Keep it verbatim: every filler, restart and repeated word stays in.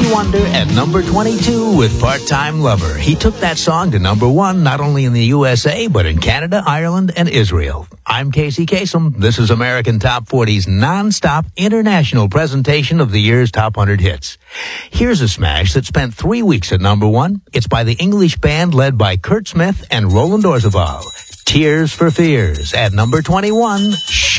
Stevie Wonder at number twenty-two with Part-Time Lover. He took that song to number one not only in the U S A, but in Canada, Ireland, and Israel. I'm Casey Kasem. This is American Top forty's non-stop international presentation of the year's top one hundred hits. Here's a smash that spent three weeks at number one. It's by the English band led by Kurt Smith and Roland Orzabal. Tears for Fears at number twenty-one.